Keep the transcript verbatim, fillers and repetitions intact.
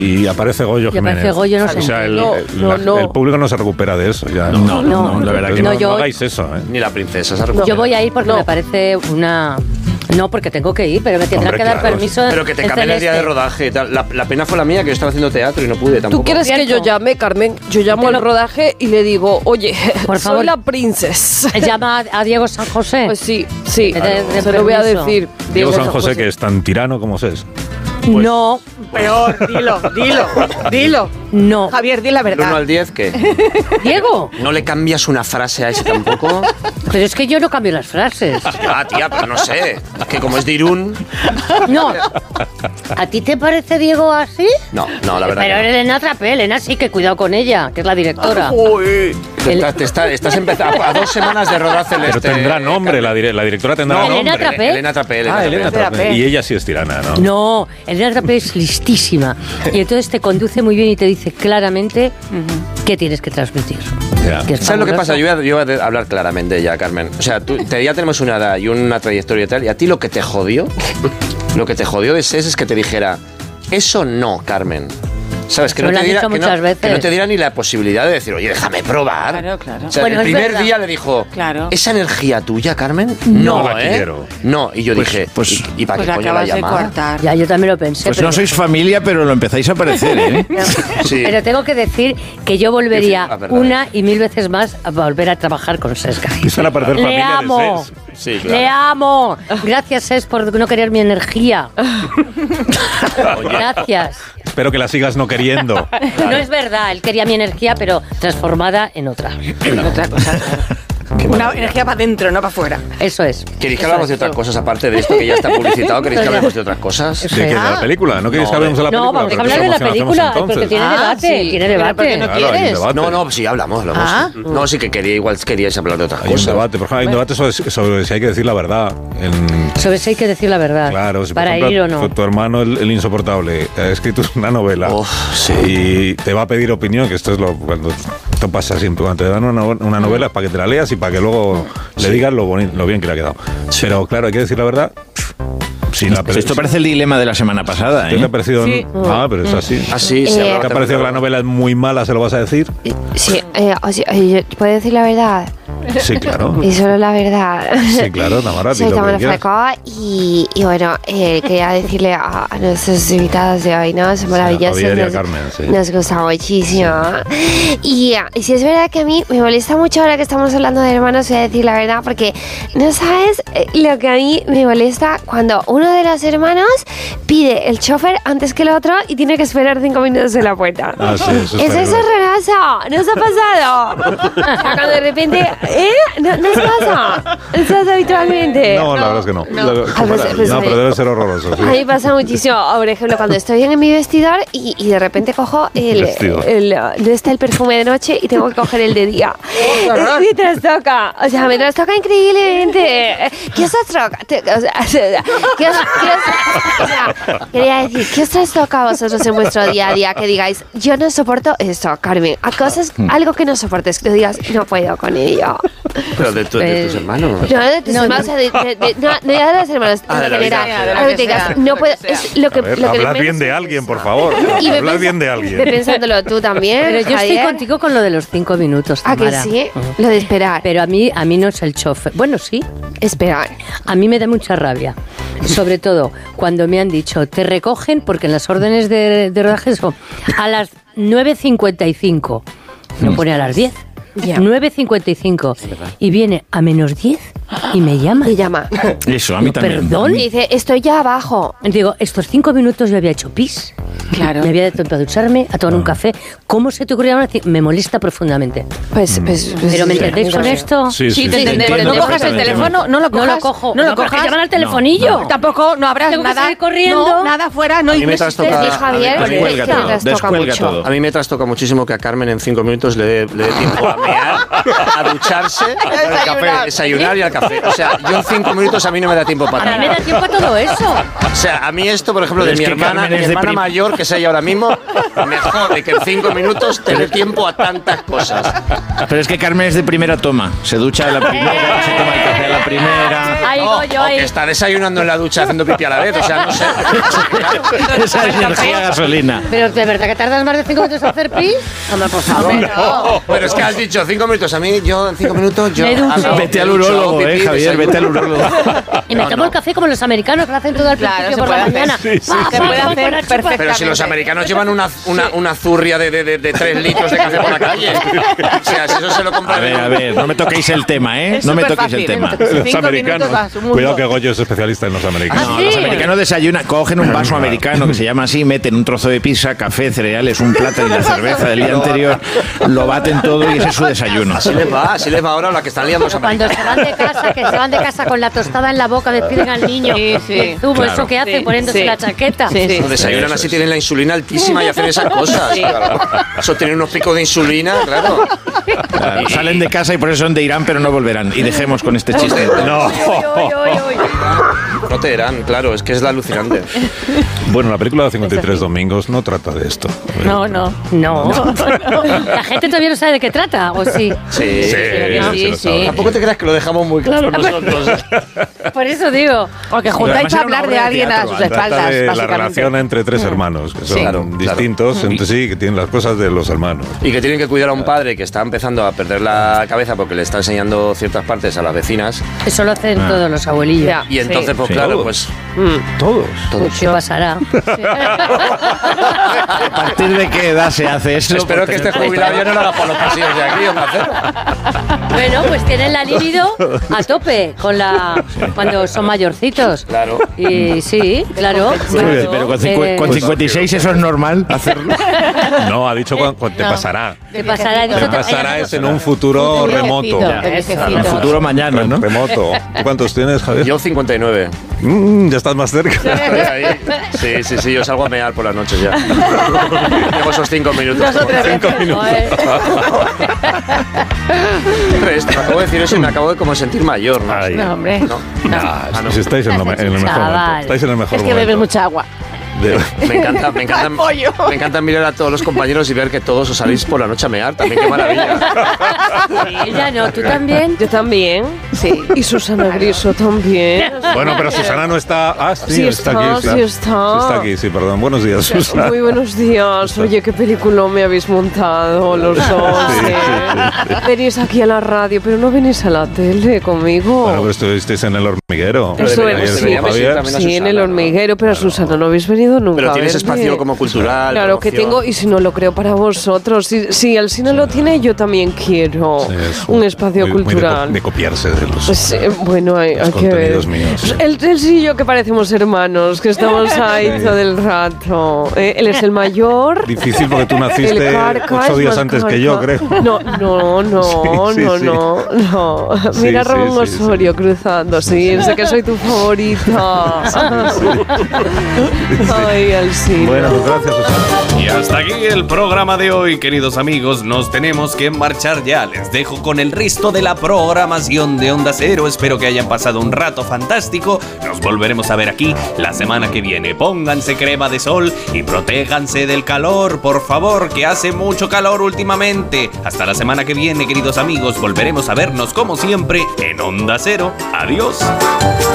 y aparece Goyo y Jiménez. aparece Goyo, no sé. O sea, el, no, el, no, la, no. el público no se recupera de eso. Ya. No, no, no, no, la verdad que no, no. yo- No hagáis eso, ¿eh? Ni la princesa se recupera. Yo voy a ir porque No. me parece una... No, porque tengo que ir, pero me tendrá Hombre, que dar claro. permiso. Pero que te el cambien el día de Celeste. rodaje y tal. La, la pena fue la mía, que yo estaba haciendo teatro y no pude tampoco. ¿Tú quieres que yo Cierto. llame, Carmen? Yo llamo Te al lo- rodaje y le digo, oye, Por favor. soy la princesa. Llama a Diego San José. Pues sí, sí, De- de se lo voy a permiso. decir. Diego San José, que es tan tirano como es. No, Peor, dilo, dilo, dilo. no. Javier, di la Del uno verdad. al diez, ¿qué? Diego, ¿No le cambias una frase a ese tampoco? pero es que yo no cambio las frases. Ah, tía, pero no sé. Que como es de Irún... No. ¿A ti te parece Diego así? No, no, la verdad Pero que no. Elena Trapé, Elena sí, que cuidado con ella, que es la directora. Uy. Te, El- estás- te está- estás empezando a dos semanas de rodar Celeste. Pero tendrá nombre, la, dire- la directora tendrá No, nombre. Elena Trapé. Elena Trapé. Elena Ah, Trapé. Elena Trapé. Trapé. Y ella sí es tirana, ¿no? No, Elena Trapé es listísima. Y entonces te conduce muy bien y te dice claramente qué tienes que transmitir. Ya. Que es ¿Sabes lo que fabuloso. pasa? Yo voy, a, yo voy a hablar claramente ya, Carmen. O sea, tú, te- ya tenemos una edad y una trayectoria y tal, y a ti lo que te jodió, lo que te jodió de SES es que te dijera, eso no, Carmen. ¿Sabes? Que Me no, lo te han diera, dicho que, no, muchas veces. que no te diera ni la posibilidad de decir, oye, déjame probar. Claro, claro. O sea, Bueno, el es primer verdad. día le dijo, Claro. ¿esa energía tuya, Carmen? No No, la ¿eh? quiero. No, y yo Pues- dije, pues- ¿y, y para Pues qué la coño la acabas de llamaba? cortar. Ya, yo también lo pensé. Pues pero, no sois familia, pero lo empezáis a parecer, ¿eh? Sí. pero tengo que decir que yo volvería La verdad. una y mil veces más a volver a trabajar con Sesga. Empiezan a parecer Le familia de amo. SES. Sí, claro. Le amo. Gracias, Ses, por no querer mi energía. Gracias. Espero que la sigas no queriendo. No es verdad, él quería mi energía, pero transformada en otra. Otra cosa. Una energía para adentro, no para afuera. Eso es. ¿Queréis que Eso hablamos es. de otras cosas aparte de esto que ya está publicitado? ¿Queréis que hablemos de otras cosas? ¿De qué? ¿De la película? ¿No queréis que No, hablemos de la No, película? vamos a Pero hablar ¿qué de la promoción película, hacemos porque entonces? tiene Ah, debate, sí. tiene Pero debate. ¿por qué no Claro, hay un quieres? debate. No, no, sí, hablamos, hablamos. Ah. No, sí que quería, igual queríais hablar de otras Hay un cosas. debate, por ejemplo, hay un debate sobre, sobre si hay que decir la verdad. En, Sobre eso hay que decir la verdad. claro, si por para ejemplo, ir o no. tu, tu hermano, el, el insoportable, ha escrito una novela Uf, sí. y te va a pedir opinión, que esto es lo cuando esto pasa siempre, cuando te dan una, no- una novela es para que te la leas y para que luego le digas lo, boni- lo bien que le ha quedado. Pero claro, hay que decir la verdad. Si la Pues esto parece el dilema de la semana pasada, ¿Qué te ha ¿eh? parecido? Sí. Ah, pero es así. Así Eh, se ¿Te hablaba ha parecido que la novela es muy mala, se lo vas a decir? Sí, eh, o sea, eh, yo- ¿puedo decir la verdad? Sí, claro. Y solo la verdad. Sí, claro, Tamara, di Soy lo que Tamara quieras. Falcó y, y bueno, eh, quería decirle a, a nuestros invitados de hoy, ¿no? Son maravillosos. Javier y a nos, Carmen, sí. nos gusta muchísimo. Y, ah, y si es verdad que a mí me molesta mucho ahora que estamos hablando de hermanos, voy a decir la verdad, porque no sabes eh, lo que a mí me molesta cuando uno de los hermanos pide el chofer antes que el otro y tiene que esperar cinco minutos en la puerta. Ah, sí, eso es Eso es terrible. horroroso, ¿no os ha pasado? O sea, cuando de repente, ¿eh? ¿No, no os pasa? ¿Eso es habitualmente? No, la verdad es que no. no. Lo- Ah, pues- pues no, a pero mí- debe ser horroroso. Sí. A mí me pasa muchísimo, por ejemplo, cuando estoy en mi vestidor y, y de repente cojo el, Vestido. el, no está el perfume de noche y tengo que coger el de día. Me trastoca, o sea, me trastoca increíblemente. ¿Qué os trastoca? Te- O sea, ¿qué os, qué os- o sea, quería decir, ¿qué os trastoca a vosotros en vuestro día a día? Que digáis, yo no soporto esto, Carmen. A cosas, algo que no soportes, que digas, no puedo con ello. Pero de, tu- de tus Eh, hermanos. No, de tus hermanos, o sea, de, de, de, no, no ya de los hermanos, Ah, de en la vida, general. de la Algo que que digas, sea, no lo puedo, que sea. es lo que, A ver, lo que hablad menos bien de es alguien, por eso. favor. Y ve Hablad pens- bien de ve alguien. pensándolo tú también, Pero yo estoy Javier. contigo con lo de los cinco minutos, ¿A que Tamara. sí? Ujú. Lo de esperar. Pero a mí, a mí no es el chofer. Bueno, sí. Esperar. A mí me da mucha rabia. Sobre todo cuando me han dicho, te recogen, porque en las órdenes de, de rodaje son a las nueve cincuenta y cinco. No pone a las diez. Ya. nueve cincuenta y cinco. Y viene a menos diez y me llama. Y llama. Eso, a mí también. ¿Perdón? Y dice, estoy ya abajo. Digo, estos cinco minutos yo había hecho pis. Claro. Me había dado tiempo a ducharme, a tomar un café. ¿Cómo se te ocurrió ahora decir? Me molesta profundamente. Pues, pues, pues ¿Pero me sí, entendéis con sí. esto? Sí, sí, Sí, te sí. entendemos. entiendo No cojas el perfectamente. teléfono, no lo No cojas. lo cojo. No lo No, porque cojas. llaman al telefonillo. No, tampoco, no habrás Tengo que nada. salir corriendo. No, nada fuera, no A mí me hay trastoca- Sí, Javier, a mí- que Descuelga te todo, trastoca descuelga mucho. todo. A mí me trastoca muchísimo que a Carmen en cinco minutos le dé le dé tiempo a mear, a ducharse, al café, desayunar y al café. O sea, yo en cinco minutos a mí no me da tiempo para A mí me nada. da tiempo a todo eso. O sea, a mí esto, por ejemplo, Pero de es mi que hermana, Carmen mi es de hermana prim- mayor, que es ella ahora mismo, me jode que en cinco minutos te dé tiempo a tantas cosas. Pero es que Carmen es de primera toma. Se ducha a la primera, se toma el café a la primera. Ahí No, voy yo o ahí. que está desayunando en la ducha haciendo pipi a la vez, o sea, no sé. Esa es energía gasolina. Pero ¿de verdad que tardas más de cinco minutos en hacer pis? Hombre, por favor. No, pero es que has dicho cinco minutos. A mí, yo en cinco minutos, yo. Me ducho. hago- Vete al me ducho, hago urólogo, pipí, eh, Javier, desayuno. vete al urólogo. Y me No, tomo no. el café como los americanos que lo hacen todo al Claro, principio se por la puede hacer. mañana. Sí, sí, Pa, sí. pa, puede pa, hacer con la chupa. perfectamente. Pero si los americanos llevan una, una, una zurria de, de, de, de tres litros de café por la calle. O sea, si eso se lo compran. A ver, a ver, no me toquéis el tema, ¿eh? Es No me súper toquéis el fácil, tema. ¿eh? Los Cinco americanos. minutos a su mundo. Cuidado que Goyo es especialista en los americanos. No, ¿sí? los americanos desayunan, cogen un vaso americano que se llama así, meten un trozo de pizza, café, cereales, un plátano y la cerveza del día anterior, lo baten todo y ese es su desayuno. Así les va, así les va ahora la que están liando los Cuando americanos. se van de casa, que se van de casa con la tostada en la boca, despiden al niño. Sí, sí. El zumo, Claro. eso que hace Sí, poniéndose sí. la chaqueta. Sí, sí. Cuando desayunan Eso así, es. tienen la insulina altísima y hacen esas cosas. Eso tienen unos picos de insulina, claro. Claro, salen de casa y por eso son de Irán, pero no volverán. Y dejemos con este chiste. No. No te dirán, claro, es que es la alucinante. Bueno, la película de cincuenta y tres Domingos no trata de esto. No, no. No. La gente todavía no sabe de qué trata, ¿o sí? Sí. Sí, Sí, se lo sí. sabe. Tampoco te creas que lo dejamos muy claro nosotros. Por eso digo. O que Además juntáis era para una hablar obra de de alguien a teatro, sus ¿eh? Trata espaldas, de la básicamente. relación entre tres hermanos, que son Sí, claro, claro. distintos entre sí, que tienen las cosas de los hermanos. Y que tienen que cuidar a un padre que está empezando a perder la cabeza porque le está enseñando ciertas partes a las vecinas. Eso lo hacen Ah. todos los abuelillos. Ya. Y entonces, Sí. pues Sí. claro, Todos. pues. Todos. Pues, ¿qué pasará? ¿A partir de qué edad se hace eso? Espero que este jubilado ya no lo haga por los pasillos de aquí, Onda Cero. Bueno, pues tienen la libido a tope con la cuando son mayorcitos. Claro. Y sí, claro. Pero, pero con, cincu- Eh, con cincuenta y seis eso es normal hacerlo. No, ha dicho cuando te pasará. Te pasará, Te pasará es en un futuro remoto. En el futuro mañana, ¿no? Remoto. ¿Tú cuántos tienes, Javier? Yo cincuenta y nueve. Mm, ya estás más cerca. Estoy ahí. Sí, sí, sí, yo salgo a mear por las noches ya. Tengo esos cinco minutos. Cinco minutos. Tres, te acabo de decir eso y me acabo de como sentir mayor, ¿no? Ay. No, hombre. No. Ah, Ah, no. si estáis en, lo me- en el mejor Chaval. momento. Estáis en el mejor Es que momento. bebes mucha agua. De- Me encanta, me encanta, pollo. me encanta mirar a todos los compañeros y ver que todos os salís por la noche a mear. También qué maravilla. Ella no, tú también. Yo también. Sí. Y Susana Griso también. Bueno, pero Susana no está. Ah, sí, Sí está, está, aquí. sí está. Sí está aquí, sí, perdón. Buenos días, Susana. Muy buenos días. Oye, qué película me habéis montado los dos. Sí, sí, ¿eh? Venís aquí a la radio, pero no venís a la tele conmigo. Bueno, pero estuvisteis en el hormiguero. Estuve- Ayer sí, estuvo deberíamos ir Javier. también a Sí, en el Susana, ¿no? hormiguero, pero a Susana no habéis venido nunca. Pero a tienes verme. espacio como cultural. Claro que promoción. tengo, y si no lo creo para vosotros. Si, si el cine lo tiene, yo también quiero Sí, es un espacio muy- muy de co- cultural. de, copiarse de los. Pues, eh, bueno, hay, Los hay que ver. contenidos míos. El, el sí y yo que parecemos hermanos, que estamos ahí Sí. todo el rato. Eh, él es el mayor. Difícil porque tú El naciste Carca ocho es días más antes que Carca. yo, creo. No, no, no, Sí, sí, no, sí. no, no. Sí, Mira a sí, Ramón sí, sí. Osorio cruzando, sí, sé que soy tu favorita. Ay, al cine. Bueno, pues gracias, Susana. Y hasta aquí el programa de hoy, queridos amigos. Nos tenemos que marchar ya. Les dejo con el resto de la programación de Onda Cero. Espero que hayan pasado un rato fantástico. Nos volveremos a ver aquí la semana que viene. Pónganse crema de sol y protéjanse del calor, por favor, que hace mucho calor últimamente. Hasta la semana que viene, queridos amigos. Volveremos a vernos como siempre en Onda Cero. Adiós.